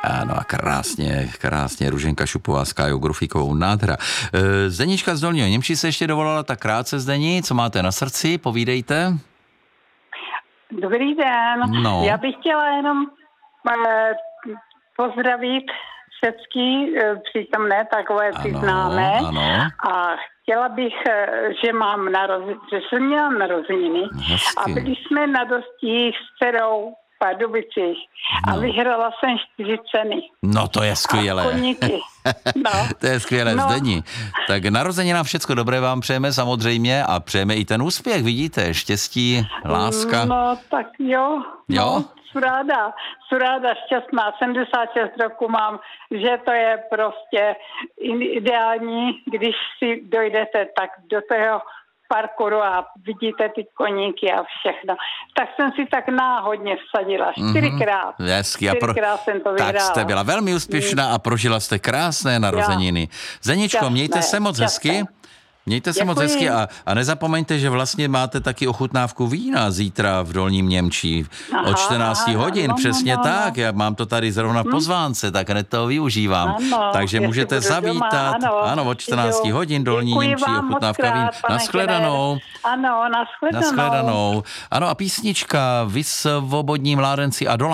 Ano a krásně Růženka Šupová s Kájou Grufíkovou, nádhera. Zdenička z Dolního Němčí se ještě dovolala tak krátce, Zdeni, co máte na srdci, povídejte. Dobrý den, Já bych chtěla jenom pozdravit všechny přítomné, takové známé. A chtěla bych, že jsem měla narozeniny a byli jsme na dostích s dcerou v Pardubicích a vyhrala jsem 4 ceny. No to je skvělé. To je skvělé, Zdeni. Tak narozeninám všecko dobré vám přejeme samozřejmě a přejeme i ten úspěch, vidíte, štěstí, láska. No tak jo. Jsem ráda, šťastná, 76 roku mám, že to je prostě ideální, když si dojdete tak do toho parkouru a vidíte ty koníky a všechno. Tak jsem si tak náhodně vsadila, 4krát. Čtyřikrát jsem to vyhrála. Tak jste byla velmi úspěšná a prožila jste krásné narozeniny. Zeničko, mějte se moc hezky. Mějte se moc hezky a nezapomeňte, že vlastně máte taky ochutnávku vína zítra v Dolním Němčí od 14 hodin, přesně tak. Já mám to tady zrovna v pozvánce, tak hned to využívám. Takže můžete zavítat. Ano, od 14 hodin Dolní Němčí, ochutnávka vína. Naschledanou. Ano, naschledanou. Ano a písnička Vysvobodní mládenci a Dola.